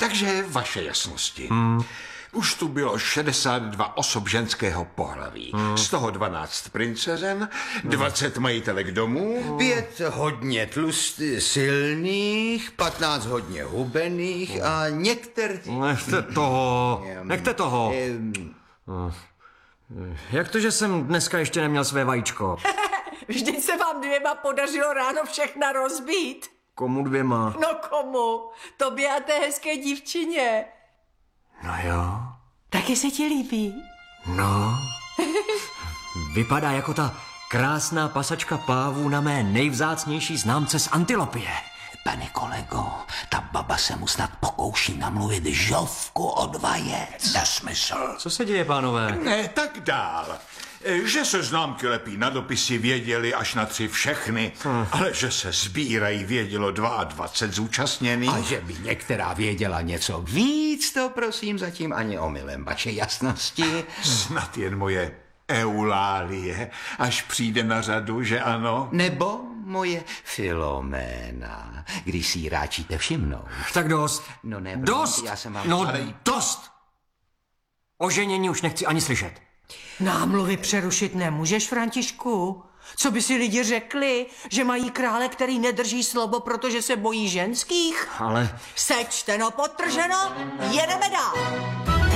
Takže vaše jasnosti. Už tu bylo 62 osob ženského pohlaví. Z toho 12 princezen, 20 majitelek domů. 5 hodně silných, 15 hodně hubených a některý... Nechte toho. Jak to, že jsem dneska ještě neměl své vajíčko? Vždyť se vám 2 podařilo ráno všechna rozbít. Komu 2? No komu? Tobě a té hezké dívčině. No jo. Taky se ti líbí? No. Vypadá jako ta krásná pasačka pávů na mé nejvzácnější známce z Antilopie. Pane kolego, ta baba se mu snad pokouší namluvit žovku od vajec. Nesmysl. Co se děje, pánové? Ne, tak dál. Že se známky lepí na dopisy věděli až na 3 všechny, ale že se sbírají vědělo 22 zúčastněných. A že by některá věděla něco víc, to prosím zatím ani omylem vaše jasnosti. Snad jen moje Eulálie, až přijde na řadu, že ano? Nebo moje Filoména, když si ji ráčíte všimnout. Tak dost. No ne, dost. Já jsem vám... No dost. O ženění už nechci ani slyšet. Námluvy přerušit nemůžeš, Františku. Co by si lidi řekli, že mají krále, který nedrží slovo, protože se bojí ženských? Ale... Sečteno, podtrženo, jedeme dál.